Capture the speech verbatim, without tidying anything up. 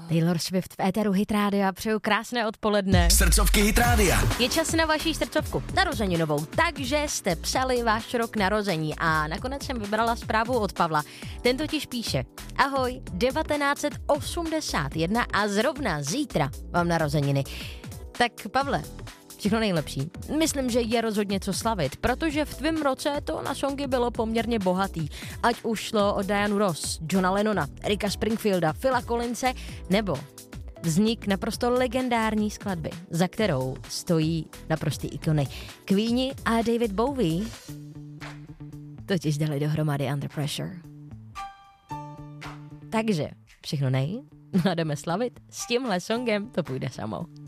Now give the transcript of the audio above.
Taylor Swift v éteru Hit Rádia, přeju krásné odpoledne. Srdcovky Hit Rádia. Je čas na vaší srdcovku, narozeninovou, takže jste psali váš rok narození a nakonec jsem vybrala zprávu od Pavla. Ten totiž píše: Ahoj, devatenáct set osmdesát jedna a zrovna zítra mám narozeniny. Tak Pavle, všechno nejlepší. Myslím, že je rozhodně co slavit, protože v tvém roce to na songy bylo poměrně bohatý. Ať už šlo o Dianu Ross, Johna Lennona, Erika Springfielda, Phila Collinse, nebo vznik naprosto legendární skladby, za kterou stojí naprostý ikony. Queeni a David Bowie totiž dali dohromady Under Pressure. Takže všechno nej, a jdeme slavit. S tímhle songem to půjde samo.